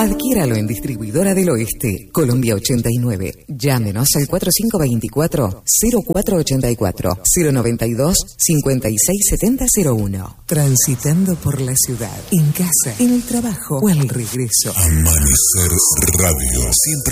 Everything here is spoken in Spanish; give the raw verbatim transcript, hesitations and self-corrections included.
Adquiéralo en Distribuidora del Oeste, Colombia ochenta y nueve. Llámenos al cuatro cinco dos cuatro, cero cuatro ocho cuatro, cero noventa y dos, cincuenta y seis setenta cero uno. Transitando por la ciudad, en casa, en el trabajo o al regreso. Amanecer Radio, siempre